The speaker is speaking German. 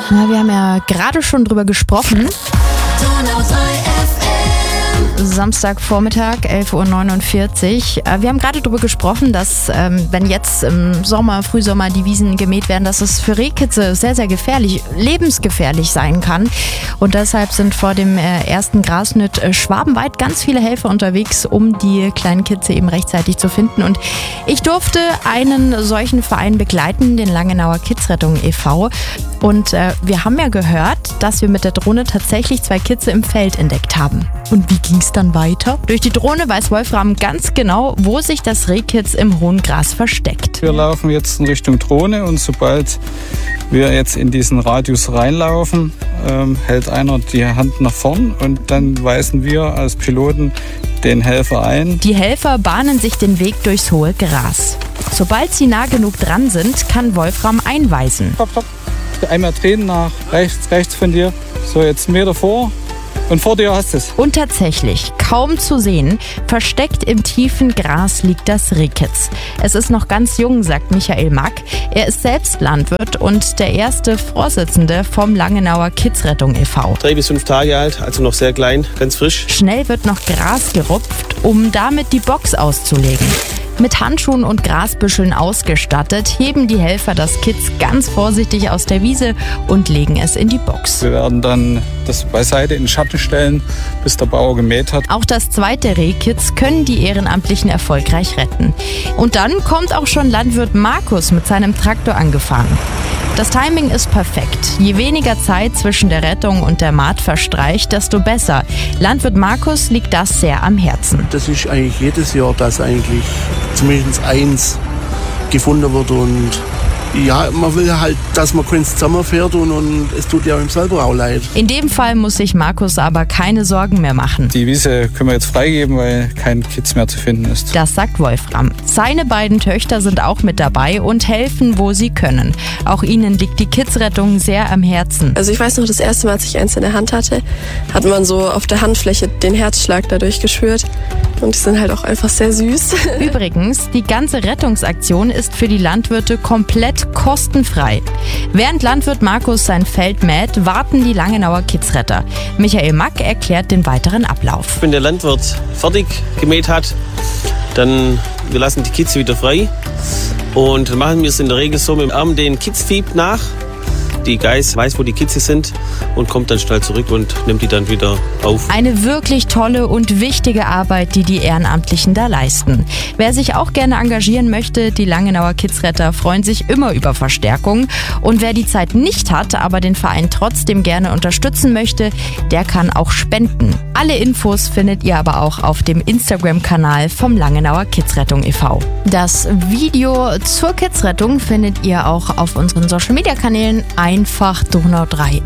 Na, wir haben ja gerade schon drüber gesprochen. Samstagvormittag, 11:49 Uhr. Wir haben gerade darüber gesprochen, dass wenn jetzt im Sommer, Frühsommer die Wiesen gemäht werden, dass es für Rehkitze sehr, sehr gefährlich, lebensgefährlich sein kann. Und deshalb sind vor dem ersten Grasschnitt schwabenweit ganz viele Helfer unterwegs, um die kleinen Kitze eben rechtzeitig zu finden. Und ich durfte einen solchen Verein begleiten, den Langenauer Kidsrettung e.V. Und wir haben ja gehört, dass wir mit der Drohne tatsächlich 2 Kitze im Feld entdeckt haben. Und wie ging es dann weiter? Durch die Drohne weiß Wolfram ganz genau, wo sich das Rehkitz im hohen Gras versteckt. Wir laufen jetzt in Richtung Drohne und sobald wir jetzt in diesen Radius reinlaufen, hält einer die Hand nach vorn und dann weisen wir als Piloten den Helfer ein. Die Helfer bahnen sich den Weg durchs hohe Gras. Sobald sie nah genug dran sind, kann Wolfram einweisen. Stopp, stopp. Einmal drehen nach rechts von dir. So, jetzt 1 Meter vor. Und vor dir hast du es. Und tatsächlich, kaum zu sehen, versteckt im tiefen Gras liegt das Rehkitz. Es ist noch ganz jung, sagt Michael Mack. Er ist selbst Landwirt und der erste Vorsitzende vom Langenauer Kidsrettung e.V. 3 bis 5 Tage alt, also noch sehr klein, ganz frisch. Schnell wird noch Gras gerupft, um damit die Box auszulegen. Mit Handschuhen und Grasbüscheln ausgestattet, heben die Helfer das Kitz ganz vorsichtig aus der Wiese und legen es in die Box. Wir werden dann das beiseite in den Schatten stellen, bis der Bauer gemäht hat. Auch das zweite Rehkitz können die Ehrenamtlichen erfolgreich retten. Und dann kommt auch schon Landwirt Markus mit seinem Traktor angefahren. Das Timing ist perfekt. Je weniger Zeit zwischen der Rettung und der Maat verstreicht, desto besser. Landwirt Markus liegt das sehr am Herzen. Das ist eigentlich jedes Jahr, dass eigentlich zumindest eins gefunden wird und ja, man will halt, dass man keins zusammenfährt und es tut ja ihm selber auch leid. In dem Fall muss sich Markus aber keine Sorgen mehr machen. Die Wiese können wir jetzt freigeben, weil kein Kitz mehr zu finden ist. Das sagt Wolfram. Seine beiden Töchter sind auch mit dabei und helfen, wo sie können. Auch ihnen liegt die Kidsrettung sehr am Herzen. Also ich weiß noch, das erste Mal, als ich eins in der Hand hatte, hat man so auf der Handfläche den Herzschlag dadurch gespürt. Und die sind halt auch einfach sehr süß. Übrigens, die ganze Rettungsaktion ist für die Landwirte komplett kostenfrei. Während Landwirt Markus sein Feld mäht, warten die Langenauer Kidsretter. Michael Mack erklärt den weiteren Ablauf. Wenn der Landwirt fertig gemäht hat, dann wir lassen die Kitze wieder frei. Und dann machen wir es in der Regel so mit dem Arm den Kitzdieb nach. Die Geiß weiß, wo die Kitze sind und kommt dann schnell zurück und nimmt die dann wieder auf. Eine wirklich tolle und wichtige Arbeit, die die Ehrenamtlichen da leisten. Wer sich auch gerne engagieren möchte, die Langenauer Kidsretter freuen sich immer über Verstärkung. Und wer die Zeit nicht hat, aber den Verein trotzdem gerne unterstützen möchte, der kann auch spenden. Alle Infos findet ihr aber auch auf dem Instagram-Kanal vom Langenauer Kidsrettung e.V. Das Video zur Kidsrettung findet ihr auch auf unseren Social-Media-Kanälen einfach Donau 3